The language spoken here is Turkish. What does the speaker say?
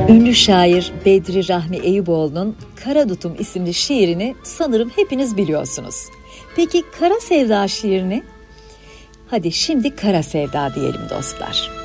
Ünlü şair Bedri Rahmi Eyüboğlu'nun Kara Dutum isimli şiirini sanırım hepiniz biliyorsunuz. Peki Kara Sevda şiirini? Hadi şimdi Kara Sevda diyelim dostlar.